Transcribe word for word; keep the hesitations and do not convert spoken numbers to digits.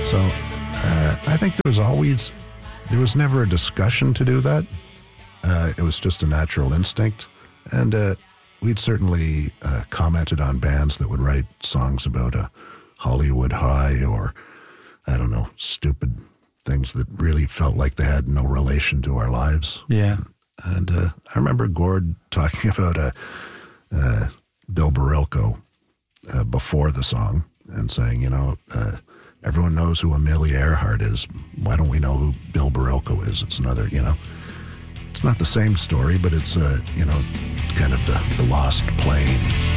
So uh, I think there was always, there was never a discussion to do that. Uh, it was just a natural instinct. And uh, we'd certainly uh, commented on bands that would write songs about a Hollywood high or, I don't know, stupid things that really felt like they had no relation to our lives. Yeah. And uh, I remember Gord talking about uh, uh, Bill Barilko uh, before the song and saying, you know, uh, everyone knows who Amelia Earhart is. Why don't we know who Bill Barilko is? It's another, you know, it's not the same story, but it's, uh, you know, kind of the, the lost plane.